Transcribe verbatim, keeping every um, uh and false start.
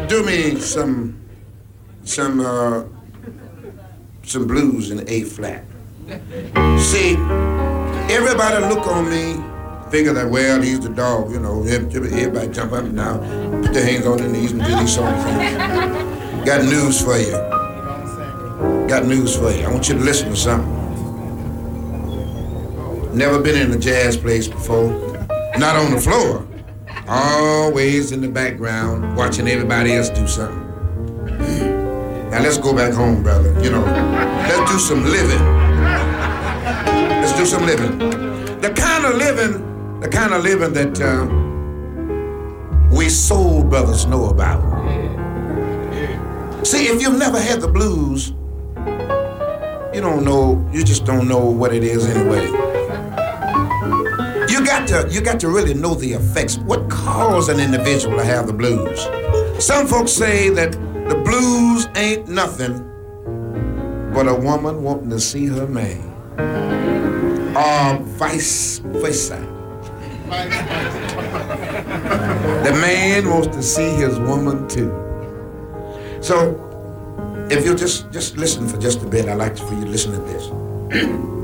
do me some, some, uh, some blues in A flat. See, everybody look on me, figure that, well, he's the dog, you know, everybody jump up and down, put their hands on their knees and do these songs. Got news for you. Got news for you. I want you to listen to something. Never been in a jazz place before. Not on the floor. Always in the background, watching everybody else do something. Now let's go back home, brother. You know, let's do some living. Let's do some living. The kind of living, the kind of living that uh, we soul brothers know about. See, if you've never had the blues, you don't know, you just don't know what it is anyway. You got to, you got to really know the effects. What caused an individual to have the blues? Some folks say that the blues ain't nothing but a woman wanting to see her man. Or vice versa. The man wants to see his woman too. So, if you just, just listen for just a bit, I'd like for you to listen to this.